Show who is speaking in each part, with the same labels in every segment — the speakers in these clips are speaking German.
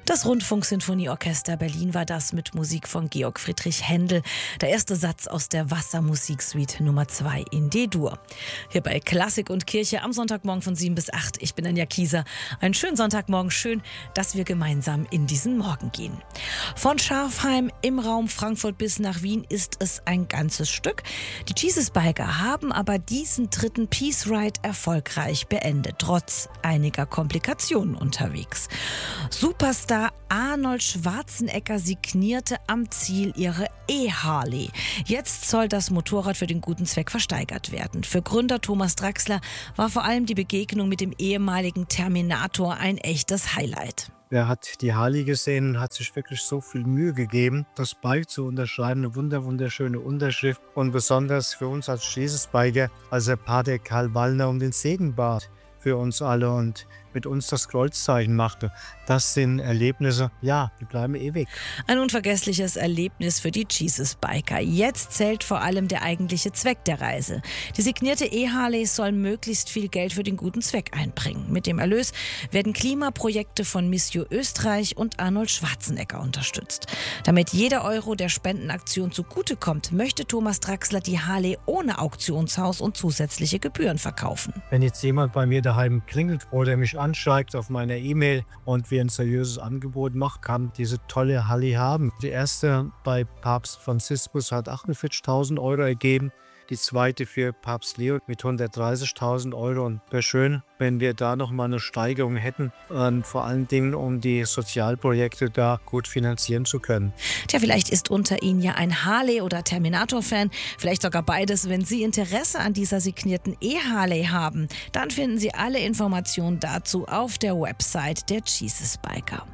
Speaker 1: Das Rundfunksinfonieorchester Berlin war das mit Musik von Georg Friedrich Händel. Der erste Satz aus der Wassermusiksuite Nummer 2 in D-Dur. Hier bei Klassik und Kirche am Sonntagmorgen von 7 bis 8. Ich bin Anja Kieser. Einen schönen Sonntagmorgen. Schön, dass wir gemeinsam in diesen Morgen gehen. Von Schafheim im Raum Frankfurt bis nach Wien ist es ein ganzes Stück. Die Jesus Biker haben aber diesen dritten Peace Ride erfolgreich beendet, trotz einiger Komplikationen unterwegs. Superstar Arnold Schwarzenegger signierte am Ziel ihre E-Harley. Jetzt soll das Motorrad für den guten Zweck versteigert werden. Für Gründer Thomas Draxler war vor allem die Begegnung mit dem ehemaligen Terminator ein echtes Highlight.
Speaker 2: Er hat die Harley gesehen und hat sich wirklich so viel Mühe gegeben, das Bike zu unterschreiben. Eine wunderschöne Unterschrift. Und besonders für uns als Jesus Biker, als der Pater Karl Wallner um den Segen bat für uns alle und mit uns das Kreuzzeichen machte. Das sind Erlebnisse, ja, die bleiben ewig.
Speaker 1: Ein unvergessliches Erlebnis für die Jesus Biker. Jetzt zählt vor allem der eigentliche Zweck der Reise. Die signierte E-Harley soll möglichst viel Geld für den guten Zweck einbringen. Mit dem Erlös werden Klimaprojekte von Missio Österreich und Arnold Schwarzenegger unterstützt. Damit jeder Euro der Spendenaktion zugutekommt, möchte Thomas Draxler die Harley ohne Auktionshaus und zusätzliche Gebühren verkaufen.
Speaker 2: Wenn jetzt jemand bei mir daheim klingelt oder mich anschreibt auf meiner E-Mail und wir ein seriöses Angebot machen, kann diese tolle Harley haben. Die erste bei Papst Franziskus hat 48.000 Euro ergeben. Die zweite für Papst Leo mit 130.000 Euro. Und wäre schön, wenn wir da nochmal eine Steigerung hätten. Und vor allen Dingen, um die Sozialprojekte da gut finanzieren zu können.
Speaker 1: Tja, vielleicht ist unter Ihnen ja ein Harley- oder Terminator-Fan. Vielleicht sogar beides. Wenn Sie Interesse an dieser signierten E-Harley haben, dann finden Sie alle Informationen dazu auf der Website der Jesus Biker.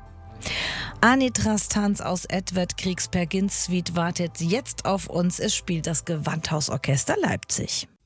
Speaker 1: Anitras Tanz aus Edward Kriegsberg Suite wartet jetzt auf uns. Es spielt das Gewandhausorchester Leipzig.